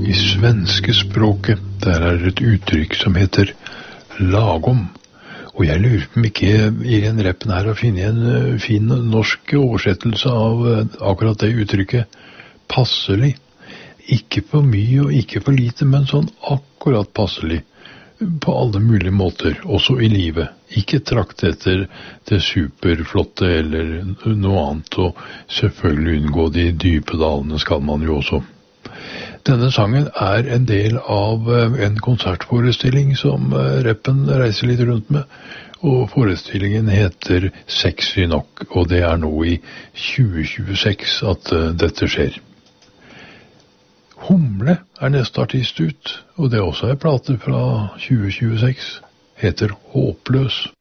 I svenske språket, der et uttrykk som heter lagom. Og jeg lurer på om ikke Irene Reppen her har funnet en fin norsk oversettelse av akkurat det uttrykket. Passelig. Ikke for mye og ikke for lite, men sånn akkurat passelig. På alle mulige måter, også i livet. Ikke trakt etter det superflotte eller noe annet, og selvfølgelig unngå de dype dalene skal man jo også. Denne sangen en del av en konsertforestilling som Reppen reiser litt rundt med, og forestillingen heter Sexy nok, og det nå i 2026 at dette skjer. Humle neste artist ut, og det også en plate fra 2026, heter Håpløs.